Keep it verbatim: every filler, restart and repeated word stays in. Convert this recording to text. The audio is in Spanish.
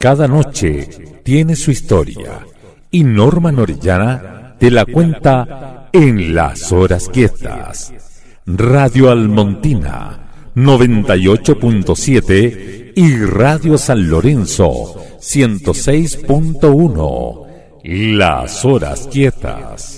cada noche tiene su historia y Norma Orellana te la cuenta en Las Horas Quietas. Radio Almontina noventa y ocho punto siete y Radio San Lorenzo ciento seis punto uno. Las Horas Quietas.